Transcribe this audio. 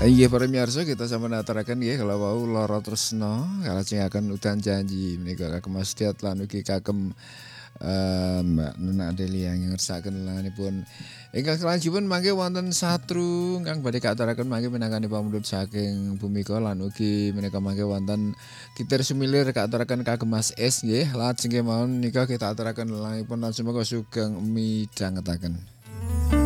Inggih para miyarsa kita sampun aturaken nggih kalau wau lara tresna kalajengaken udan janji menika kagem Mas Diat lan ugi kagem Mbak Nuna Adelia ngersakaken lenganipun ingkang selanjutipun mangke wonten satru ingkang badhe katuraken mangke minangkani pamundhut saking Bumika lan ugi menika mangke wonten Kitir Sumilir katuraken kagem Mas Es nggih lajeng kemawon nika kita aturaken lenganipun lan semoga sugeng midhangetaken.